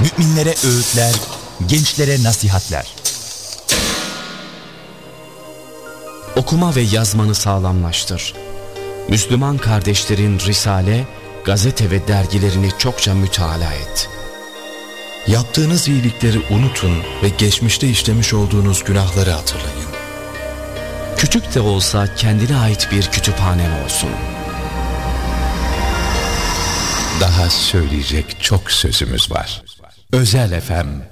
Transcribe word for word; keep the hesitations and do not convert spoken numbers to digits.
Müminlere öğütler, gençlere nasihatler. Okuma ve yazmanı sağlamlaştır. Müslüman kardeşlerin risale, gazete ve dergilerini çokça mütalaa et. Yaptığınız iyilikleri unutun ve geçmişte işlemiş olduğunuz günahları hatırlayın. Küçük de olsa kendine ait bir kütüphanen olsun. Daha söyleyecek çok sözümüz var. Özel F M